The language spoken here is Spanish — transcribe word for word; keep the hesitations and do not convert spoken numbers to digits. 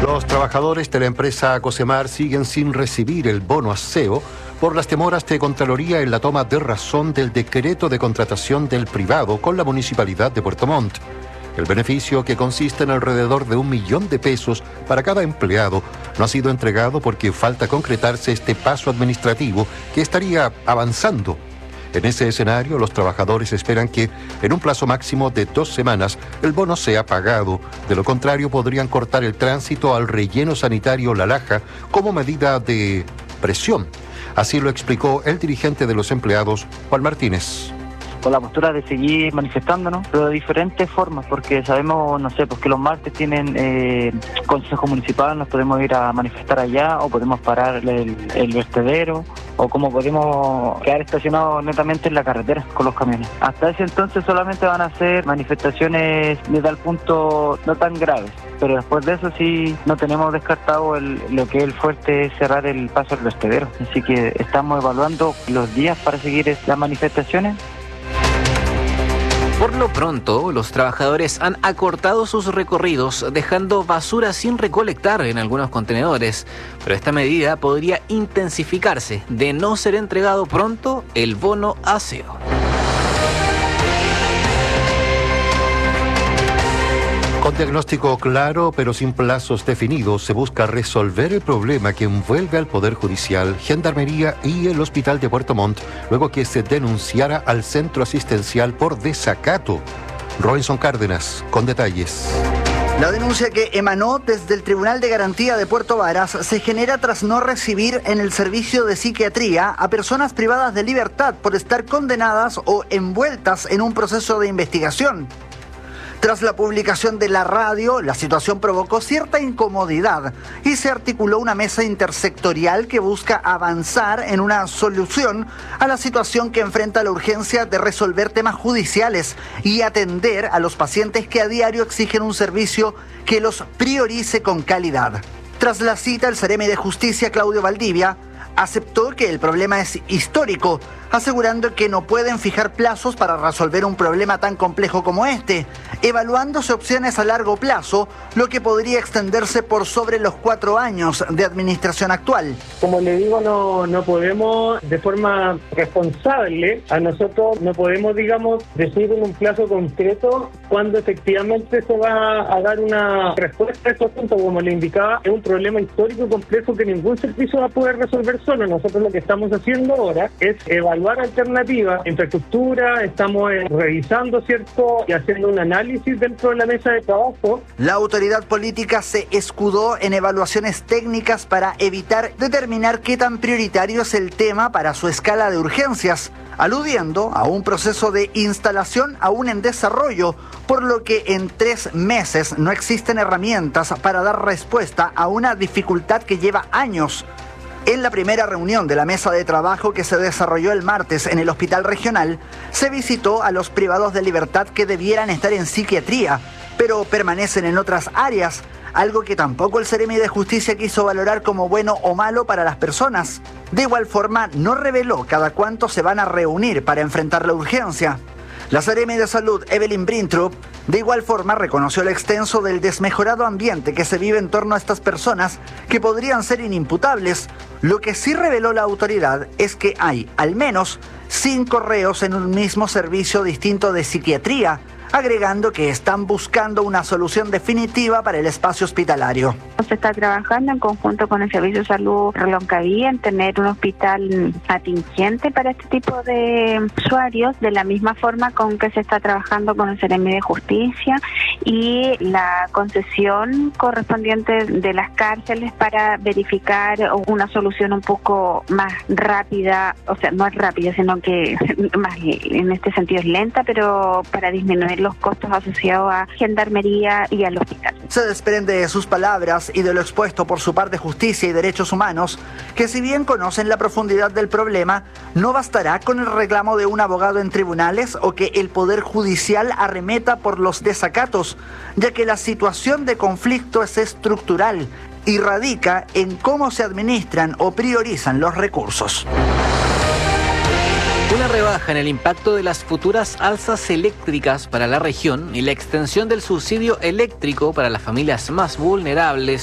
Los trabajadores de la empresa Cosmar siguen sin recibir el bono aseo por las demoras de Contraloría en la toma de razón del decreto de contratación del privado con la Municipalidad de Puerto Montt. El beneficio, que consiste en alrededor de un millón de pesos para cada empleado, no ha sido entregado porque falta concretarse este paso administrativo que estaría avanzando. En ese escenario, los trabajadores esperan que, en un plazo máximo de dos semanas, el bono sea pagado. De lo contrario, podrían cortar el tránsito al relleno sanitario La Laja como medida de presión. Así lo explicó el dirigente de los empleados, Juan Martínez. Con la postura de seguir manifestándonos, pero de diferentes formas, porque sabemos, no sé, pues que los martes tienen eh, consejo municipal, nos podemos ir a manifestar allá, o podemos parar el, el vertedero, o como podemos quedar estacionados netamente en la carretera con los camiones. Hasta ese entonces solamente van a ser manifestaciones de tal punto no tan graves, pero después de eso sí no tenemos descartado el, lo que es el fuerte es cerrar el paso al vertedero. Así que estamos evaluando los días para seguir las manifestaciones. Por lo pronto, los trabajadores han acortado sus recorridos, dejando basura sin recolectar en algunos contenedores. Pero esta medida podría intensificarse de no ser entregado pronto el bono aseo. Con diagnóstico claro, pero sin plazos definidos, se busca resolver el problema que envuelve al Poder Judicial, Gendarmería y el Hospital de Puerto Montt, luego que se denunciara al centro asistencial por desacato. Robinson Cárdenas, con detalles. La denuncia, que emanó desde el Tribunal de Garantía de Puerto Varas, se genera tras no recibir en el servicio de psiquiatría a personas privadas de libertad por estar condenadas o envueltas en un proceso de investigación. Tras la publicación de la radio, la situación provocó cierta incomodidad y se articuló una mesa intersectorial que busca avanzar en una solución a la situación que enfrenta la urgencia de resolver temas judiciales y atender a los pacientes que a diario exigen un servicio que los priorice con calidad. Tras la cita, el Seremi de Justicia, Claudio Valdivia, aceptó que el problema es histórico, asegurando que no pueden fijar plazos para resolver un problema tan complejo como este, evaluándose opciones a largo plazo, lo que podría extenderse por sobre los cuatro años de administración actual. Como le digo, no, no podemos de forma responsable, a nosotros no podemos, digamos, decir en un plazo concreto cuándo efectivamente se va a dar una respuesta a estos puntos. Como le indicaba, es un problema histórico y complejo que ningún servicio va a poder resolver solo. Nosotros lo que estamos haciendo ahora es evaluar alternativas, infraestructura, estamos eh, revisando, ¿cierto?, y haciendo un análisis dentro de la mesa de trabajo. La autoridad política se escudó en evaluaciones técnicas para evitar determinar qué tan prioritario es el tema para su escala de urgencias, aludiendo a un proceso de instalación aún en desarrollo, por lo que en tres meses no existen herramientas para dar respuesta a una dificultad que lleva años. En la primera reunión de la mesa de trabajo, que se desarrolló el martes en el Hospital Regional, se visitó a los privados de libertad que debieran estar en psiquiatría, pero permanecen en otras áreas, algo que tampoco el Seremi de Justicia quiso valorar como bueno o malo para las personas. De igual forma, no reveló cada cuánto se van a reunir para enfrentar la urgencia. La Seremi de Salud, Evelyn Brintrup, de igual forma reconoció el extenso del desmejorado ambiente que se vive en torno a estas personas que podrían ser inimputables. Lo que sí reveló la autoridad es que hay al menos cinco reos en un mismo servicio distinto de psiquiatría, agregando que están buscando una solución definitiva para el espacio hospitalario. Se está trabajando en conjunto con el Servicio de Salud Reloncaví en tener un hospital atingente para este tipo de usuarios, de la misma forma con que se está trabajando con el Seremi de Justicia y la concesión correspondiente de las cárceles para verificar una solución un poco más rápida, o sea, no es rápida, sino que más en este sentido es lenta, pero para disminuir los costos asociados a Gendarmería y al hospital. Se desprende de sus palabras y de lo expuesto por su parte Justicia y Derechos Humanos, que si bien conocen la profundidad del problema, no bastará con el reclamo de un abogado en tribunales o que el Poder Judicial arremeta por los desacatos, ya que la situación de conflicto es estructural y radica en cómo se administran o priorizan los recursos. Una rebaja en el impacto de las futuras alzas eléctricas para la región y la extensión del subsidio eléctrico para las familias más vulnerables